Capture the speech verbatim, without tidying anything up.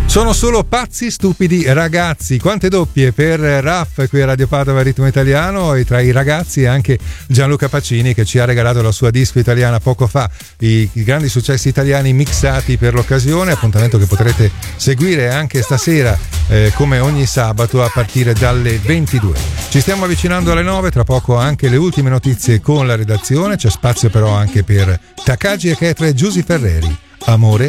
Sono solo pazzi stupidi ragazzi. Quante doppie per Raff qui a Radio Padova Ritmo Italiano, e tra i ragazzi anche Gianluca Pacini che ci ha regalato la sua disco italiana poco fa, i, i grandi successi italiani mixati per l'occasione, appuntamento che potrete seguire anche stasera eh, come ogni sabato a partire dalle ventidue. Ci stiamo avvicinando alle nove, tra poco anche le ultime notizie con la redazione, c'è spazio però anche per Takagi e Ketra e Giusy Ferreri. Amore